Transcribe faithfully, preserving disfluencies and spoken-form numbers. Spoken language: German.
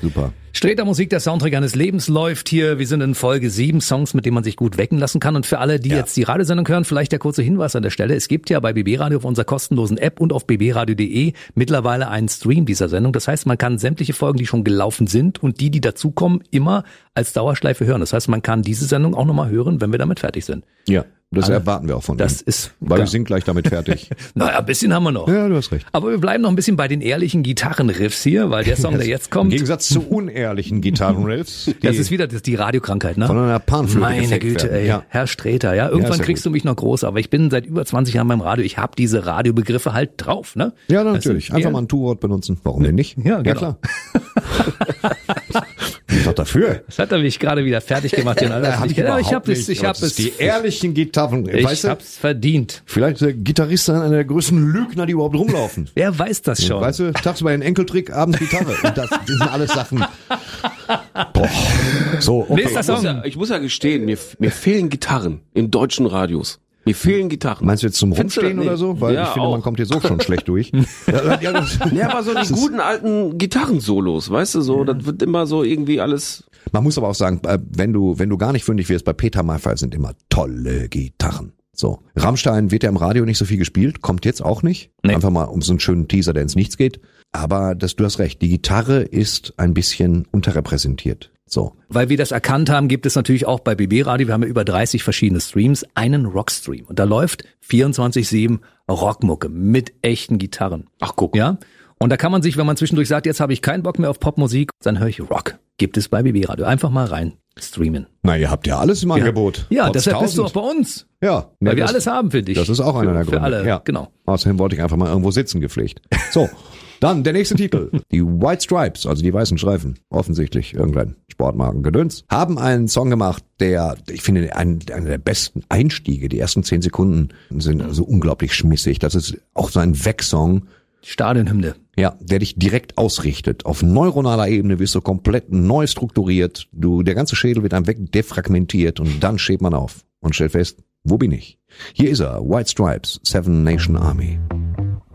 Super. Streter Musik, der Soundtrack eines Lebens läuft hier. Wir sind in Folge sieben, Songs, mit denen man sich gut wecken lassen kann. Und für alle, die ja. jetzt die Radiosendung hören, vielleicht der kurze Hinweis an der Stelle. Es gibt ja bei B B Radio auf unserer kostenlosen App und auf b b radio punkt d e mittlerweile einen Stream dieser Sendung. Das heißt, man kann sämtliche Folgen, die schon gelaufen sind und die, die dazukommen, immer als Dauerschleife hören. Das heißt, man kann diese Sendung auch nochmal hören, wenn wir damit fertig sind. Ja. Das also, erwarten wir auch von das Ihnen. Ist Weil klar. wir sind gleich damit fertig. Naja, ein bisschen haben wir noch. Ja, du hast recht. Aber wir bleiben noch ein bisschen bei den ehrlichen Gitarrenriffs hier, weil der Song, der jetzt kommt... Im Gegensatz zu unehrlichen Gitarrenriffs. Das ist wieder das, die Radiokrankheit, ne? Von einer Panflöte Meine Güte, ey. Ja. Herr Streter, ja. Irgendwann ja, kriegst gut. du mich noch groß, aber ich bin seit über zwanzig Jahren beim Radio. Ich habe diese Radiobegriffe halt drauf, ne? Ja, natürlich. Einfach eher, mal ein Tu-Wort benutzen. Warum denn nicht? Ja, genau. Ja, klar. Bin ich doch dafür. Das hat er mich gerade wieder fertig gemacht. Hier in aller Ja, hab ich ja, ich überhaupt habe es, nicht. ich Aber habe das es. ist die ehrlichen Gitarren. Ich Weißt du, hab's verdient. vielleicht ist der Gitarrist einer der größten Lügner, die überhaupt rumlaufen. Wer weiß das schon? Weißt du, tagsüber ein Enkeltrick, abends Gitarre. Und das, das sind alles Sachen. Boah. So, okay. Nächster Ich muss, Song. ja, ich muss ja gestehen, mir, mir fehlen Gitarren in deutschen Radios. Mir fehlen Gitarren. Meinst du jetzt zum Findest du Rumstehen das oder nicht? so? Weil Ja, ich finde, auch. man kommt hier so schon schlecht durch. Ja, ja, das, Ja, aber so die guten alten Gitarrensolos, weißt du, so, das wird immer so irgendwie alles. man muss aber auch sagen, äh, wenn du, wenn du gar nicht fündig wirst, bei Peter Maffay sind immer tolle Gitarren. So. Rammstein wird ja im Radio nicht so viel gespielt, kommt jetzt auch nicht. Nee. Einfach mal um so einen schönen Teaser, der ins Nichts geht. Aber das, du hast recht, die Gitarre ist ein bisschen unterrepräsentiert. So. Weil wir das erkannt haben, gibt es natürlich auch bei B B Radio, wir haben ja über dreißig verschiedene Streams, einen Rockstream. Und da läuft vierundzwanzig sieben Rockmucke mit echten Gitarren. Ach, guck. Ja? Und da kann man sich, wenn man zwischendurch sagt, jetzt habe ich keinen Bock mehr auf Popmusik, dann höre ich Rock. Gibt es bei B B Radio. Einfach mal rein streamen. Na, ihr habt ja alles im Angebot. Ja, Trotz deshalb bist du auch tausend. bei uns. Ja. Weil ja, wir das, alles haben, finde ich. Das ist auch einer der für, Gründe. Für alle, ja. genau. Außerdem wollte ich einfach mal irgendwo sitzen gepflegt. So. Dann der nächste Titel. Die White Stripes, also die weißen Streifen, offensichtlich irgendein Sportmarkengedöns, haben einen Song gemacht, der, ich finde, ein, einer der besten Einstiege. Die ersten zehn Sekunden sind so unglaublich schmissig. Das ist auch so ein Wegsong, Stadionhymne. ja, der dich direkt ausrichtet. Auf neuronaler Ebene wirst du komplett neu strukturiert. Du, der ganze Schädel wird einem wegdefragmentiert und dann steht man auf und stellt fest, wo bin ich? Hier ist er, White Stripes, Seven Nation Army.